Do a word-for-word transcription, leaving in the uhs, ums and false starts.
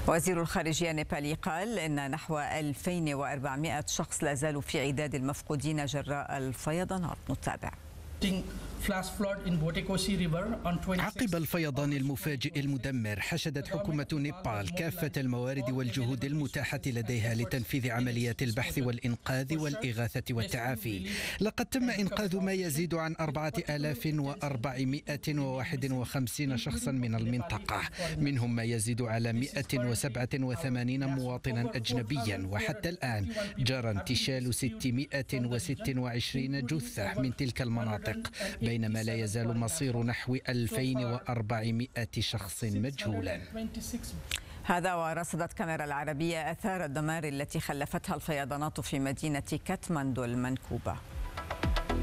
وزير الخارجية النيبالي قال إن نحو ألفين وأربعمائة شخص لا زالوا في عداد المفقودين جراء الفيضانات. نتابع. عقب الفيضان المفاجئ المدمر، حشدت حكومة نيبال كافة الموارد والجهود المتاحة لديها لتنفيذ عمليات البحث والإنقاذ والإغاثة والتعافي. لقد تم إنقاذ ما يزيد عن أربعة آلاف وأربعمائة وواحد وخمسين شخصا من المنطقة، منهم ما يزيد على مائة وسبعة وثمانين مواطنا أجنبيا، وحتى الآن جرى انتشال ستمائة وستة وعشرين جثة من تلك المناطق، بينما لا يزال مصير نحو ألفين وأربعمائة شخص مجهولا. هذا ورصدت كاميرا العربية آثار الدمار التي خلفتها الفيضانات في مدينة كاتماندو المنكوبة.